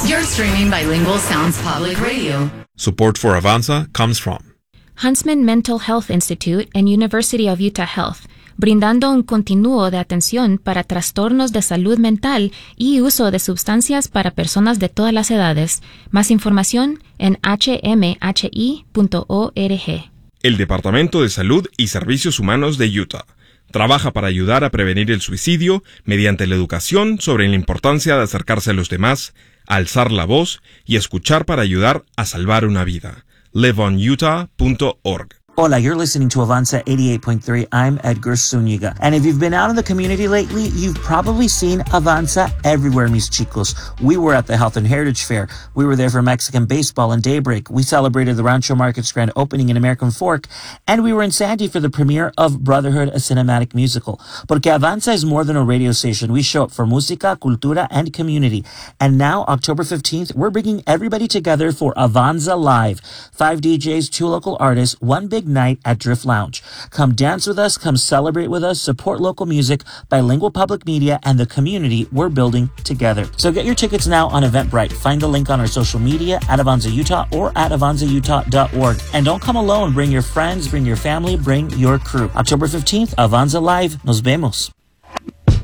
You're streaming Bilingual Sounds Public Radio. Support for Avanza comes from Huntsman Mental Health Institute and University of Utah Health, brindando un continuo de atención para trastornos de salud mental y uso de sustancias para personas de todas las edades. Más información en hmhi.org. El Departamento de Salud y Servicios Humanos de Utah trabaja para ayudar a prevenir el suicidio mediante la educación sobre la importancia de acercarse a los demás, alzar la voz y escuchar para ayudar a salvar una vida. liveonutah.org. Hola, you're listening to Avanza 88.3. I'm Edgar Zúñiga. And if you've been out in the community lately, you've probably seen Avanza everywhere, mis chicos. We were at the Health and Heritage Fair. We were there for Mexican baseball and Daybreak. We celebrated the Rancho Market's grand opening in American Fork. And we were in Sandy for the premiere of Brotherhood, a cinematic musical. Porque Avanza is more than a radio station. We show up for música, cultura, and community. And now, October 15th, we're bringing everybody together for Avanza Live. 5 DJs, 2 local artists, 1 big night at Drift Lounge. Come dance with us, come celebrate with us, support local music, bilingual public media, and the community we're building together. So get your tickets now on Eventbrite. Find the link on our social media at Avanza Utah or at avanzautah.org. And don't come alone. Bring your friends, bring your family, bring your crew. October 15th, Avanza Live. Nos vemos.